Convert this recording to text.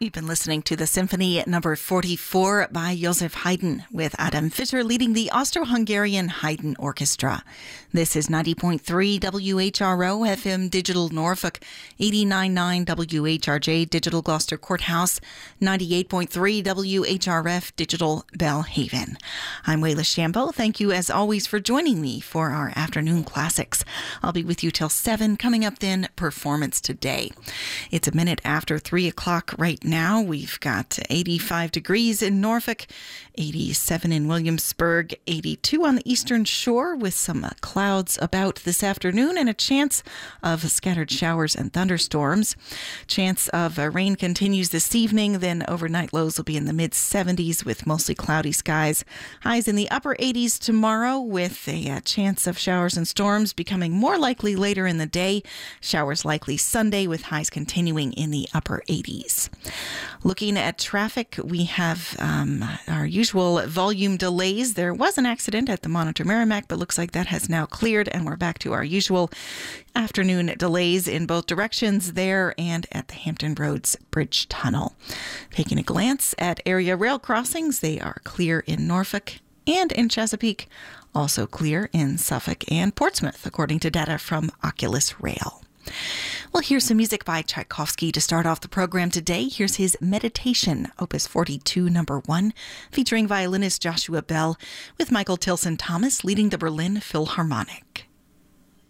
We've been listening to the Symphony number 44 by Joseph Haydn, with Adam Fischer leading the Austro-Hungarian Haydn Orchestra. This is 90.3 WHRO FM Digital Norfolk, 89.9 WHRJ Digital Gloucester Courthouse, 98.3 WHRF Digital Belhaven. I'm Wayla Shambo. Thank you as always for joining me for our afternoon classics. I'll be with you till 7. Coming up then, Performance Today. It's a minute after 3 o'clock right now. We've got 85 degrees in Norfolk, 87 in Williamsburg, 82 on the eastern shore with some clouds about this afternoon and a chance of scattered showers and thunderstorms. Chance of rain continues this evening, then overnight lows will be in the mid-70s with mostly cloudy skies. Highs in the upper 80s tomorrow with a chance of showers and storms becoming more likely later in the day. Showers likely Sunday with highs continuing in the upper 80s. Looking at traffic, we have our usual volume delays. There was an accident at the Monitor Merrimack, but looks like that has now cleared, and we're back to our usual afternoon delays in both directions there and at the Hampton Roads Bridge Tunnel. Taking a glance at area rail crossings, they are clear in Norfolk and in Chesapeake, also clear in Suffolk and Portsmouth, according to data from Oculus Rail. Well, here's some music by Tchaikovsky to start off the program today. Here's his Meditation, Opus 42, number 1, featuring violinist Joshua Bell, with Michael Tilson Thomas leading the Berlin Philharmonic.